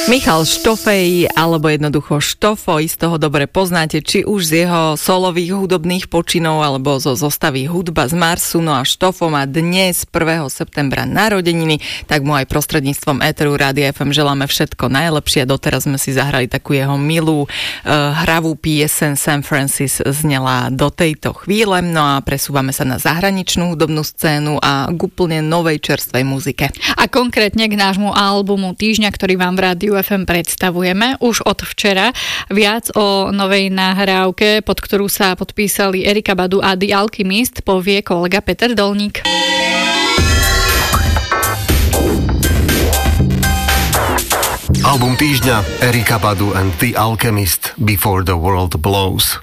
Michal Štofej, alebo jednoducho Štofo, z toho dobre poznáte, či už z jeho solových hudobných počinov, alebo zo zostavy Hudba z Marsu. No a Štofo má dnes 1. septembra narodeniny, tak mu aj prostredníctvom Eteru Rádia FM želáme všetko najlepšie. Doteraz sme si zahrali takú jeho milú hravú pieseň San Francis znela do tejto chvíle. No a presúvame sa na zahraničnú hudobnú scénu a k úplne novej čerstvej muzike. A konkrétne k nášmu albumu týždňa, ktorý vám v Rádiu FM predstavujeme už od včera. Viac o novej nahrávke, pod ktorú sa podpísali Erika Badu a The Alchemist, povie kolega Peter Dolník. Album týždňa Erika Badu and The Alchemist, Before the World Blows.